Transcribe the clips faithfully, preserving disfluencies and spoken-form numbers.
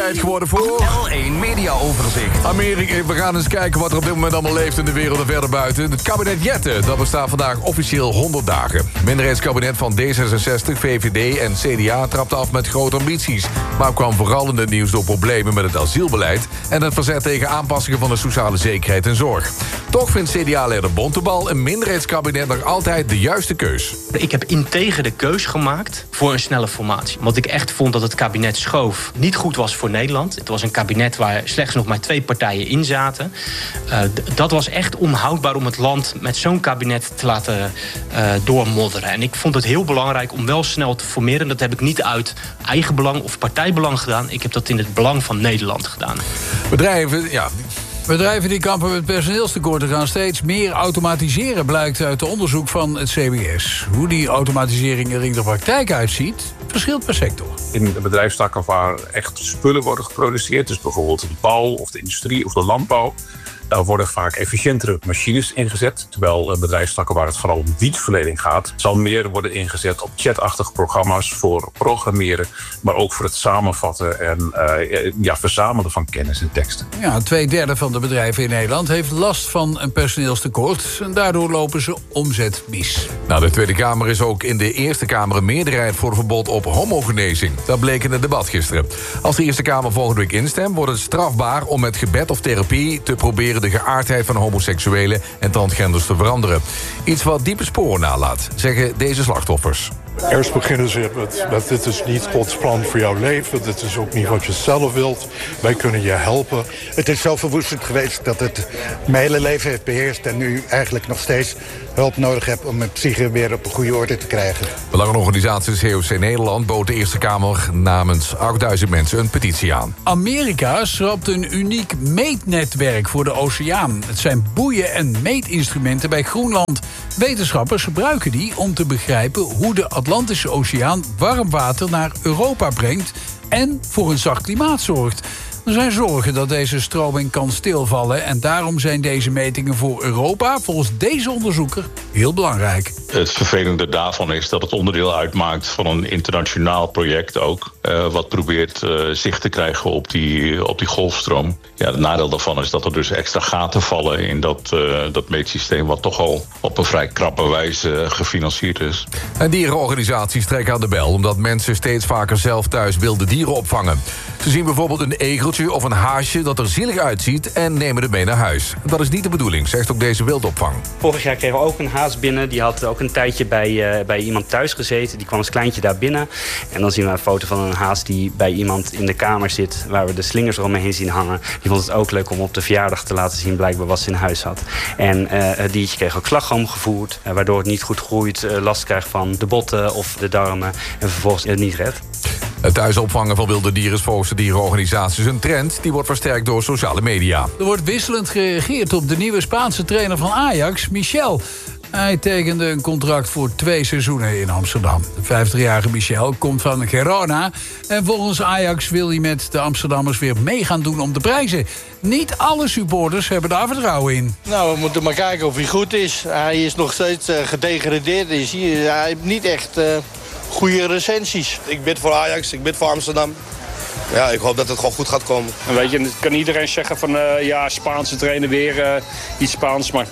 tijd geworden voor L één Media Overzicht. Amerika. We gaan eens kijken wat er op dit moment allemaal leeft in de wereld en verder buiten. Het kabinet Jette, dat bestaat vandaag officieel honderd dagen. Minderheidskabinet van D zesenzestig, V V D en C D A trapte af met grote ambities. Maar kwam vooral in het nieuws door problemen met het asielbeleid en het verzet tegen aanpassingen van de sociale zekerheid en zorg. Toch vindt C D A-leider Bontebal een minderheidskabinet nog altijd de juiste keus. Ik heb integer de keus gemaakt voor een snelle formatie. Want ik echt vond dat het kabinet Schoof niet goed was voor Nederland. Het was een kabinet waar slechts nog maar twee partijen in zaten. Uh, d- dat was echt onhoudbaar om het land met zo'n kabinet te laten uh, doormodderen. En ik vond het heel belangrijk om wel snel te formeren. Dat heb ik niet uit eigen belang of partijbelang gedaan. Ik heb dat in het belang van Nederland gedaan. Bedrijven, ja... Bedrijven die kampen met personeelstekorten gaan steeds meer automatiseren, blijkt uit onderzoek van het C B S. Hoe die automatisering er in de praktijk uitziet, verschilt per sector. In de bedrijfstakken waar echt spullen worden geproduceerd, dus bijvoorbeeld de bouw of de industrie of de landbouw, daar worden vaak efficiëntere machines ingezet. Terwijl bedrijfstakken waar het vooral om dienstverlening gaat, zal meer worden ingezet op chatachtige programma's voor programmeren, maar ook voor het samenvatten en uh, ja, verzamelen van kennis en teksten. Ja, twee derde van de bedrijven in Nederland heeft last van een personeelstekort. En daardoor lopen ze omzet mis. Nou, de Tweede Kamer is ook in de Eerste Kamer een meerderheid voor het verbod op homogenezing. Dat bleek in het debat gisteren. Als de Eerste Kamer volgende week instemt, wordt het strafbaar om met gebed of therapie te proberen de geaardheid van homoseksuelen en transgenders te veranderen. Iets wat diepe sporen nalaat, zeggen deze slachtoffers. Eerst beginnen ze met, met dit is niet Gods plan voor jouw leven. Dit is ook niet wat je zelf wilt. Wij kunnen je helpen. Het is zo verwoestend geweest dat het mijn hele leven heeft beheerst en nu eigenlijk nog steeds hulp nodig heb om mijn psyche weer op een goede orde te krijgen. Belangenorganisatie C O C Nederland bood de Eerste Kamer namens achtduizend mensen een petitie aan. Amerika schrapt een uniek meetnetwerk voor de oceaan. Het zijn boeien en meetinstrumenten bij Groenland. Wetenschappers gebruiken die om te begrijpen hoe de Atlantische Oceaan warm water naar Europa brengt en voor een zacht klimaat zorgt. Er zijn zorgen dat deze stroming kan stilvallen en daarom zijn deze metingen voor Europa volgens deze onderzoeker heel belangrijk. Het vervelende daarvan is dat het onderdeel uitmaakt van een internationaal project ook, uh, wat probeert uh, zicht te krijgen op die, op die golfstroom. Ja, het nadeel daarvan is dat er dus extra gaten vallen in dat, uh, dat meetsysteem, wat toch al op een vrij krappe wijze gefinancierd is. En dierenorganisaties trekken aan de bel omdat mensen steeds vaker zelf thuis wilde dieren opvangen. Ze zien bijvoorbeeld een egeltje of een haasje dat er zielig uitziet en nemen het mee naar huis. Dat is niet de bedoeling, zegt ook deze wildopvang. Vorig jaar kregen we ook een haas binnen. Die had ook een tijdje bij, uh, bij iemand thuis gezeten. Die kwam als kleintje daar binnen. En dan zien we een foto van een haas die bij iemand in de kamer zit, waar we de slingers eromheen zien hangen. Die vond het ook leuk om op de verjaardag te laten zien blijkbaar wat ze in huis had. En uh, het diertje kreeg ook slagroom gevoerd, uh, waardoor het niet goed groeit, uh, last krijgt van de botten of de darmen en vervolgens het niet redt. Het thuisopvangen van wilde dieren is volgens de dierenorganisaties een trend die wordt versterkt door sociale media. Er wordt wisselend gereageerd op de nieuwe Spaanse trainer van Ajax, Michel. Hij tekende een contract voor twee seizoenen in Amsterdam. De vijftigjarige Michel komt van Girona. En volgens Ajax wil hij met de Amsterdammers weer mee gaan doen om de prijzen. Niet alle supporters hebben daar vertrouwen in. Nou, we moeten maar kijken of hij goed is. Hij is nog steeds uh, gedegradeerd. Hij heeft niet echt uh, goede recensies. Ik bid voor Ajax, ik bid voor Amsterdam. Ja, ik hoop dat het gewoon goed gaat komen. En weet je, kan iedereen zeggen van uh, ja, Spaanse trainer weer uh, iets Spaans, maar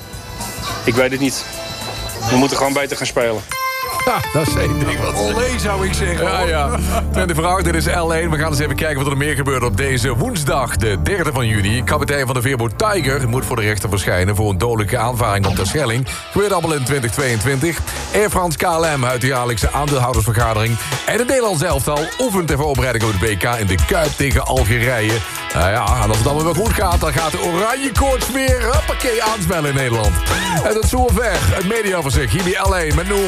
ik weet het niet. We moeten gewoon beter gaan spelen. Ja, dat is één ding wat... Olé, zou ik zeggen. Ja, ja. twintig voor acht, dit is L één. We gaan eens even kijken wat er meer gebeurt op deze woensdag, de derde van juni. Kapitein van de veerboot Tiger moet voor de rechter verschijnen voor een dodelijke aanvaring op Terschelling. Gebeurt allemaal in twintig tweeëntwintig. Air France K L M houdt de jaarlijkse aandeelhoudersvergadering. En het Nederlands elftal oefent ter voorbereiding op het W K in de Kuip tegen Algerije. Nou ja, en als het allemaal weer goed gaat, dan gaat de oranje koorts weer huppakee aansmellen in Nederland. En tot zover het mediaoverzicht hier bij L één met Noem.